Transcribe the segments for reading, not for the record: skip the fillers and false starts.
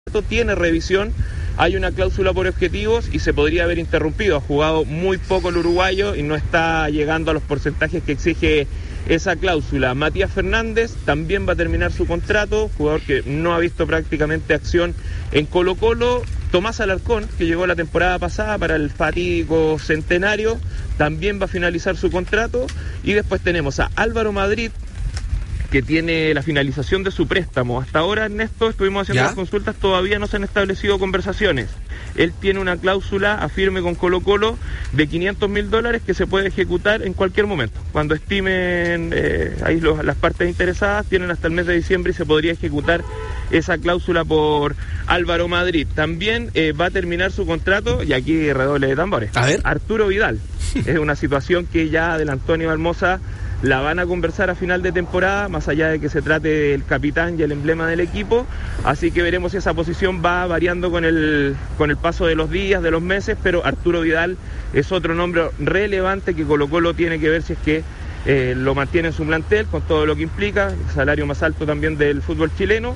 tiene revisión, hay una cláusula por objetivos y se podría haber interrumpido. Ha jugado muy poco el uruguayo y no está llegando a los porcentajes que exige esa cláusula. Matías Fernández también va a terminar su contrato, jugador que no ha visto prácticamente acción en Colo-Colo. Tomás Alarcón, que llegó la temporada pasada para el fatídico centenario, también va a finalizar su contrato. Y después tenemos a Álvaro Madrid, que tiene la finalización de su préstamo. Hasta ahora, Ernesto, estuvimos haciendo las consultas, todavía no se han establecido conversaciones. Él tiene una cláusula a firme con Colo-Colo de $500.000 que se puede ejecutar en cualquier momento. Cuando estimen ahí las partes interesadas, tienen hasta el mes de diciembre y se podría ejecutar esa cláusula por Álvaro Madrid. También va a terminar su contrato, y aquí redoble de tambores, a ver, Arturo Vidal. Es una situación que ya adelantó Aníbal Mosa. La van a conversar a final de temporada, más allá de que se trate del capitán y el emblema del equipo, así que veremos si esa posición va variando con el paso de los días, de los meses, pero Arturo Vidal es otro nombre relevante que Colo-Colo tiene que ver si es que lo mantiene en su plantel, con todo lo que implica, el salario más alto también del fútbol chileno.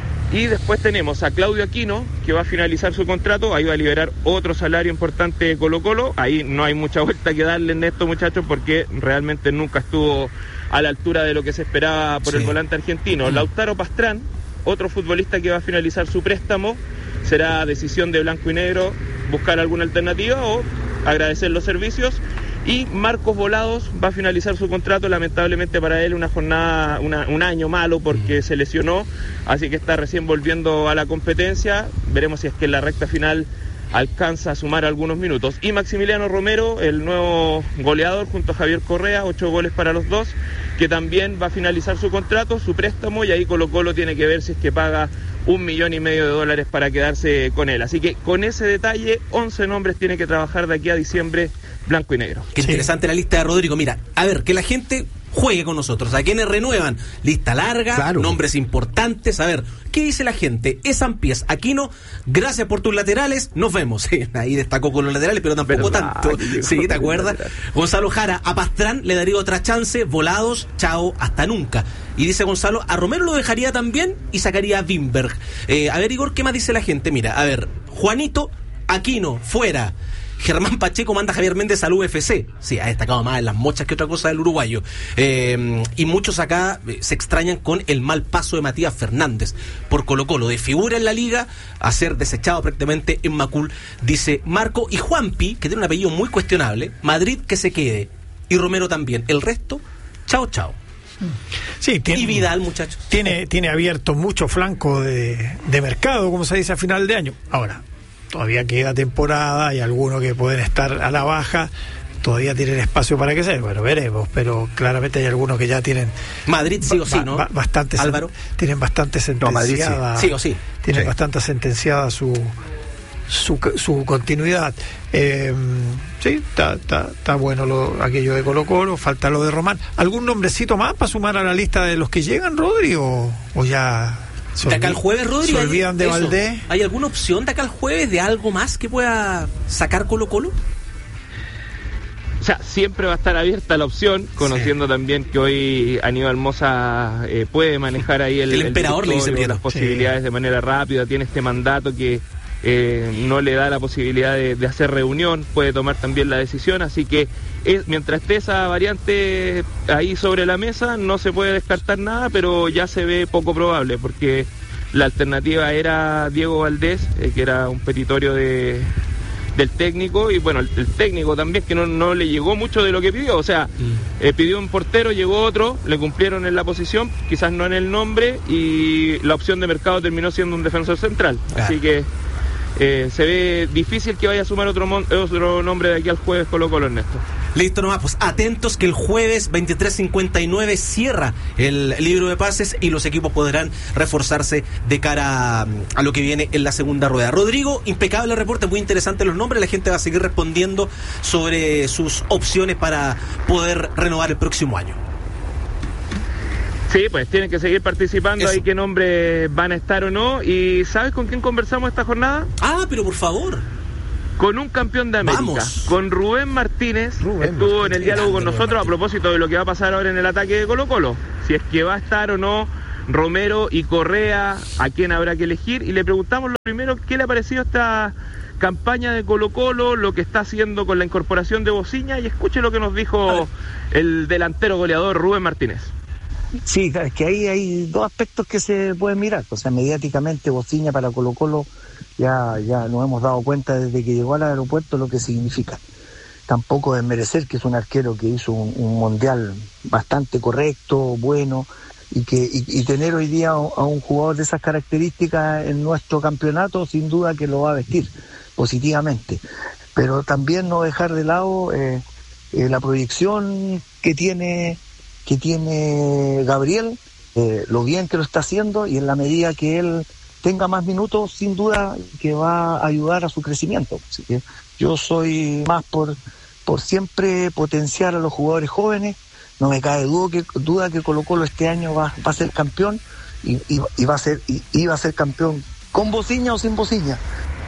Y después tenemos a Claudio Aquino, que va a finalizar su contrato, ahí va a liberar otro salario importante de Colo-Colo. Ahí no hay mucha vuelta que darle en esto, muchachos, porque realmente nunca estuvo a la altura de lo que se esperaba por el volante argentino. Lautaro Pastrán, otro futbolista que va a finalizar su préstamo, será decisión de blanco y negro buscar alguna alternativa o agradecer los servicios. Y Marcos Volados va a finalizar su contrato, lamentablemente para él una jornada, un año malo porque se lesionó, así que está recién volviendo a la competencia. Veremos si es que en la recta final alcanza a sumar algunos minutos. Y Maximiliano Romero, el nuevo goleador junto a Javier Correa, 8 goles para los dos, que también va a finalizar su contrato, su préstamo, y ahí Colo-Colo tiene que ver si es que paga $1,5 millones para quedarse con él. Así que con ese detalle, 11 nombres tiene que trabajar de aquí a diciembre, blanco y negro. Qué interesante la lista de Rodrigo. Mira, a ver, que la gente juegue con nosotros. ¿A quiénes renuevan? Lista larga, claro, nombres importantes. A ver, ¿qué dice la gente? Esampiés, Aquino, gracias por tus laterales, nos vemos. Sí, ahí destacó con los laterales, pero tampoco tanto. Sí, ¿te acuerdas? Gonzalo Jara, a Pastrán le daría otra chance. Volados, chao, hasta nunca. Y dice Gonzalo, a Romero lo dejaría también y sacaría a Wimberg. A ver, Igor, ¿qué más dice la gente? Mira, a ver, Juanito, Aquino, fuera. Germán Pacheco manda a Javier Méndez al UFC. Sí, ha destacado más en las mochas que otra cosa del uruguayo. Y muchos acá se extrañan con el mal paso de Matías Fernández por Colo-Colo, de figura en la liga a ser desechado prácticamente en Macul, dice Marco. Y Juanpi, que tiene un apellido muy cuestionable, Madrid que se quede, y Romero también. El resto, chao, chao. Sí, y Vidal, muchachos. Tiene abierto mucho flanco de mercado, como se dice, a final de año. Ahora, todavía queda temporada, hay algunos que pueden estar a la baja, todavía tienen espacio para que sea, bueno, veremos, pero claramente hay algunos que ya tienen Madrid sí o sí, ¿no? Bastante, Álvaro, tienen bastante sentenciada, sí o sí, tienen bastante sentenciada su continuidad. Sí, está bueno aquello de Colo-Colo, falta lo de Román. ¿Algún nombrecito más para sumar a la lista de los que llegan, Rodri, o ya de acá al jueves, Rodri? ¿Se olvidan de Valdés? ¿Hay alguna opción de acá al jueves de algo más que pueda sacar Colo-Colo? O sea, siempre va a estar abierta la opción, conociendo también que hoy Aníbal Mosa puede manejar ahí el emperador, le dice las posibilidades de manera rápida, tiene este mandato que no le da la posibilidad de hacer reunión, puede tomar también la decisión, así que mientras esté esa variante ahí sobre la mesa no se puede descartar nada, pero ya se ve poco probable porque la alternativa era Diego Valdés, que era un petitorio del técnico, y bueno, el técnico también que no le llegó mucho de lo que pidió, o sea, pidió un portero, llegó otro, le cumplieron en la posición, quizás no en el nombre, y la opción de mercado terminó siendo un defensor central, así que se ve difícil que vaya a sumar otro nombre de aquí al jueves Colo-Colo, Ernesto. Listo nomás, pues atentos que el jueves 23:59 cierra el libro de pases y los equipos podrán reforzarse de cara a lo que viene en la segunda rueda. Rodrigo, impecable reporte, muy interesante los nombres, la gente va a seguir respondiendo sobre sus opciones para poder renovar el próximo año. Sí, pues tienen que seguir participando. Eso. Ahí qué nombres van a estar o no. ¿Y sabes con quién conversamos esta jornada? Ah, pero por favor. Con un campeón de América. Vamos. Con Rubén Martínez. Estuvo en el diálogo con nosotros a propósito de lo que va a pasar ahora en el ataque de Colo-Colo. Si es que va a estar o no Romero y Correa, ¿a quién habrá que elegir? Y le preguntamos lo primero, ¿qué le ha parecido esta campaña de Colo-Colo, lo que está haciendo con la incorporación de Bociña? Y escuche lo que nos dijo el delantero goleador Rubén Martínez. Sí, es que ahí hay dos aspectos que se pueden mirar. O sea, mediáticamente Bociña para Colo-Colo ya nos hemos dado cuenta desde que llegó al aeropuerto lo que significa. Tampoco desmerecer que es un arquero que hizo un mundial bastante correcto, bueno, y tener hoy día a un jugador de esas características en nuestro campeonato, sin duda que lo va a vestir positivamente. Pero también no dejar de lado la proyección que tiene Gabriel, lo bien que lo está haciendo, y en la medida que él tenga más minutos, sin duda que va a ayudar a su crecimiento. Así que yo soy más por siempre potenciar a los jugadores jóvenes. No me cabe duda que Colo-Colo este año va a ser campeón y va a ser campeón con Bociña o sin Bociña.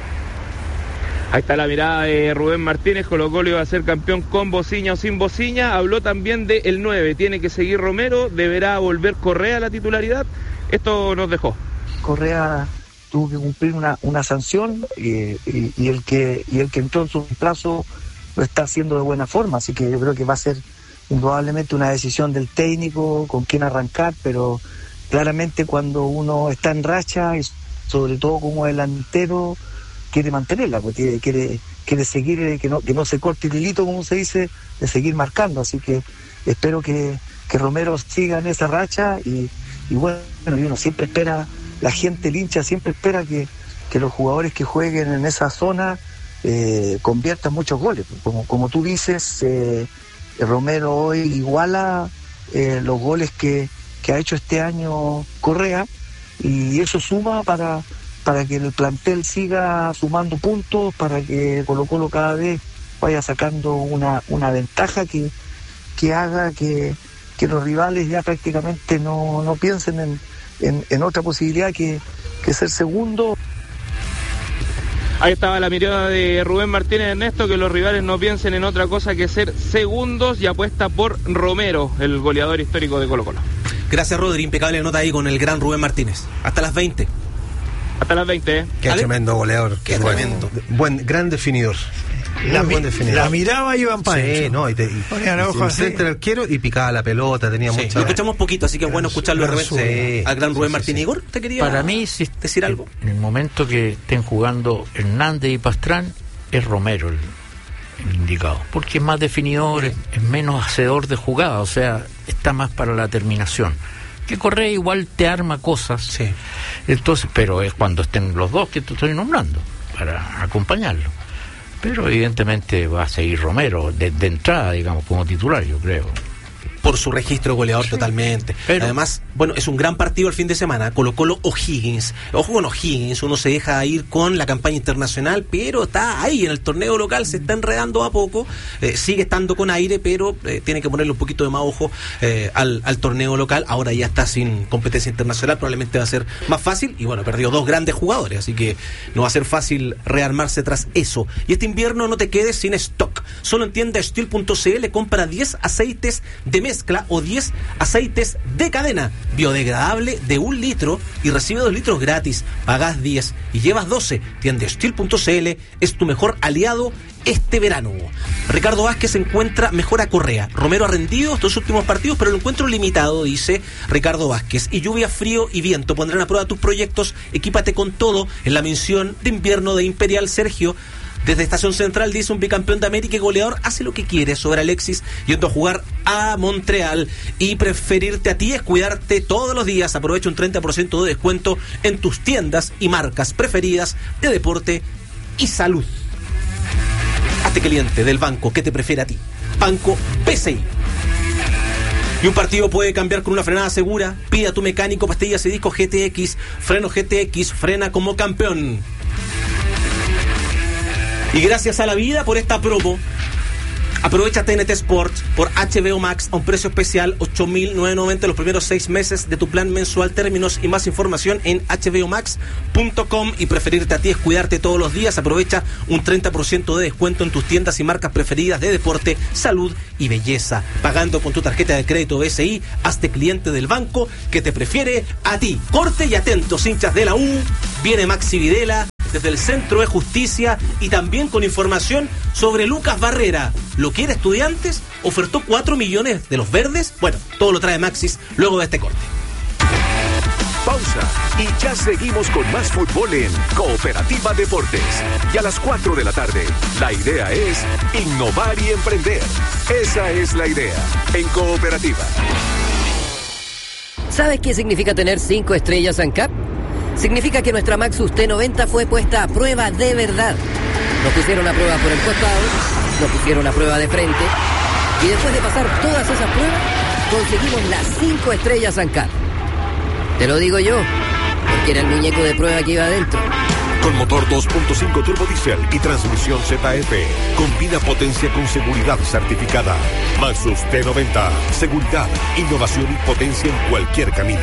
Ahí está la mirada de Rubén Martínez. Colo-Colo iba a ser campeón con Bociña o sin Bociña. Habló también del 9, tiene que seguir Romero, deberá volver Correa a la titularidad. Esto nos dejó. Correa tuvo que cumplir una sanción y el que entró en su plazo lo está haciendo de buena forma, así que yo creo que va a ser indudablemente una decisión del técnico con quién arrancar, pero claramente cuando uno está en racha, y sobre todo como delantero, quiere mantenerla, porque quiere seguir, que no se corte el hilito, como se dice, de seguir marcando. Así que espero que Romero siga en esa racha y bueno, y uno siempre espera, la gente, el hincha siempre espera que los jugadores que jueguen en esa zona conviertan muchos goles. Como tú dices, Romero hoy iguala los goles que ha hecho este año Correa, y eso suma para que el plantel siga sumando puntos, para que Colo-Colo cada vez vaya sacando una ventaja que haga que los rivales ya prácticamente no piensen en otra posibilidad que ser segundo. Ahí estaba la mirada de Rubén Martínez, Ernesto, que los rivales no piensen en otra cosa que ser segundos, y apuesta por Romero, el goleador histórico de Colo-Colo. Gracias, Rodri, impecable nota ahí con el gran Rubén Martínez. Hasta las 20. Hasta las 20, Qué tremendo goleador. Qué tremendo. Gran definidor. La miraba Iván Páez. Sí, no, y frente al arquero y picaba la pelota, tenía mucha. Lo escuchamos poquito, así que es bueno escucharlo de repente al gran Rubén Martínez. Igor, ¿te quería para mí, decir algo? En el momento que estén jugando Hernández y Pastrán, es Romero el indicado, porque es más definidor, es menos hacedor de jugada, o sea, está más para la terminación. Que Correa igual te arma cosas, sí. Entonces, pero es cuando estén los dos que te estoy nombrando, para acompañarlo. Pero evidentemente va a seguir Romero de entrada, digamos, como titular, yo creo. Por su registro goleador, sí. Totalmente. Pero, además, bueno, es un gran partido el fin de semana. Colo-Colo O'Higgins. Ojo con O'Higgins, uno se deja ir con la campaña internacional, pero está ahí en el torneo local, se está enredando a poco, sigue estando con aire, pero tiene que ponerle un poquito de más ojo al torneo local. Ahora ya está sin competencia internacional, probablemente va a ser más fácil, y bueno, perdió dos grandes jugadores, así que no va a ser fácil rearmarse tras eso. Y este invierno no te quedes sin stock. Solo en tienda Steel.cl compra 10 aceites de mezcla o 10 aceites de cadena biodegradable de 1 litro y recibe 2 litros gratis. Pagás 10 y llevas 12. Tienda Steel.cl es tu mejor aliado este verano. Ricardo Vázquez encuentra mejor a Correa. Romero ha rendido estos últimos partidos, pero lo encuentro limitado, dice Ricardo Vázquez. Y lluvia, frío y viento pondrán a prueba tus proyectos. Equípate con todo en la misión de invierno de Imperial. Sergio desde Estación Central dice: un bicampeón de América y goleador hace lo que quiere. Sobre Alexis yendo a jugar a Montreal, y preferirte a ti es cuidarte todos los días. Aprovecha un 30% de descuento en tus tiendas y marcas preferidas de deporte y salud. Hazte cliente del banco que te prefiere a ti, Banco BCI. Y un partido puede cambiar con una frenada segura. Pide a tu mecánico pastillas y discos GTX. Freno GTX, frena como campeón. Y gracias a la vida por esta promo. Aprovecha TNT Sports por HBO Max a un precio especial, 8.990 los primeros 6 meses de tu plan mensual. Términos y más información en hbomax.com. Y preferirte a ti es cuidarte todos los días. Aprovecha un 30% de descuento en tus tiendas y marcas preferidas de deporte, salud y belleza. Pagando con tu tarjeta de crédito BCI, hazte cliente del banco que te prefiere a ti. Corte y atentos, hinchas de la U. Viene Maxi Videla desde el Centro de Justicia y también con información sobre Lucas Barrera. ¿Lo quiere Estudiantes? ¿Ofertó 4 millones de los verdes? Bueno, todo lo trae Maxis luego de este corte. Pausa y ya seguimos con más fútbol en Cooperativa Deportes. Y a las 4 de la tarde, la idea es innovar y emprender. Esa es la idea en Cooperativa. ¿Sabes qué significa tener 5 estrellas ANCAP? Significa que nuestra Maxus T90 fue puesta a prueba de verdad. Nos pusieron a prueba por el costado, nos pusieron a prueba de frente, y después de pasar todas esas pruebas, conseguimos las 5 estrellas ANCAP. Te lo digo yo, porque era el muñeco de prueba que iba adentro. Con motor 2.5 turbo diesel y transmisión ZF. Combina potencia con seguridad certificada. Maxus T90. Seguridad, innovación y potencia en cualquier camino.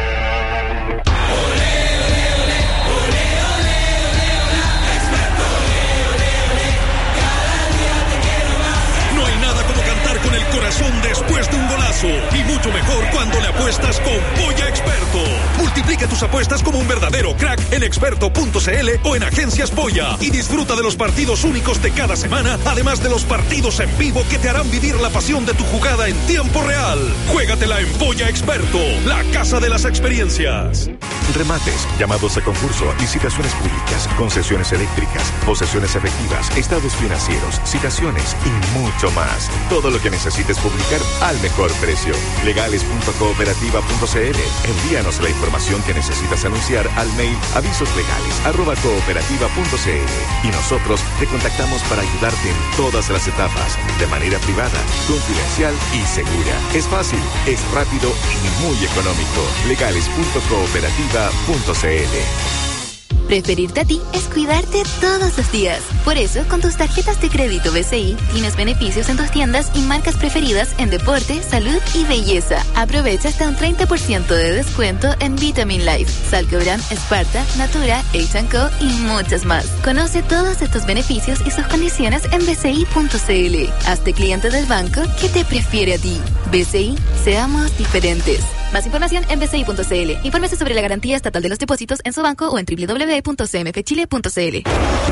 No hay nada como cantar con el corazón después de un golazo. Y mucho mejor cuando le apuestas con Polla Experto. Multiplica tus apuestas como un verdadero crack en experto.cl o en Agencias Polla y disfruta de los partidos únicos de cada semana, además de los partidos en vivo que te harán vivir la pasión de tu jugada en tiempo real. Juégatela en Polla Experto, la casa de las experiencias. Remates, llamados a concurso, licitaciones públicas, concesiones eléctricas, posesiones efectivas, estados financieros, citaciones y mucho más. Todo lo que necesites publicar al mejor precio. Legales.cooperativa.cl. Envíanos la información que necesitas anunciar al mail avisoslegales@cooperativa.cl y nosotros te contactamos para ayudarte en todas las etapas, de manera privada, confidencial y segura. Es fácil, es rápido y muy económico. Legales.cooperativa.cl. Preferirte a ti es cuidarte todos los días. Por eso, con tus tarjetas de crédito BCI, tienes beneficios en tus tiendas y marcas preferidas en deporte, salud y belleza. Aprovecha hasta un 30% de descuento en Vitamin Life, Salcobran, Sparta, Natura, H&Co y muchas más. Conoce todos estos beneficios y sus condiciones en bci.cl. Hazte cliente del banco que te prefiere a ti. BCI, seamos diferentes. Más información en bci.cl. Infórmese sobre la garantía estatal de los depósitos en su banco o en www.cmfchile.cl.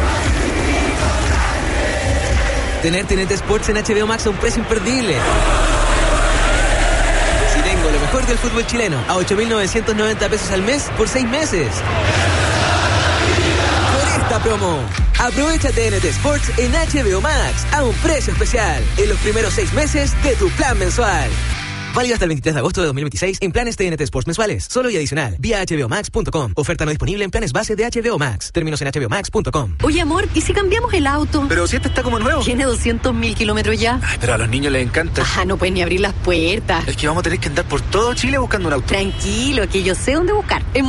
Tener TNT Sports en HBO Max a un precio imperdible. Si tengo lo mejor del fútbol chileno a 8.990 pesos al mes por 6 meses. Por esta promo, aprovecha TNT Sports en HBO Max a un precio especial en los primeros 6 meses de tu plan mensual. Válido hasta el 23 de agosto de 2026 en planes TNT Sports mensuales. Solo y adicional. Vía hbomax.com. Oferta no disponible en planes base de HBO Max. Términos en hbomax.com. Oye, amor, ¿y si cambiamos el auto? Pero si este está como nuevo. Tiene 200.000 kilómetros ya. Ay, pero a los niños les encanta. Ajá, no pueden ni abrir las puertas. Es que vamos a tener que andar por todo Chile buscando un auto. Tranquilo, que yo sé dónde buscar. En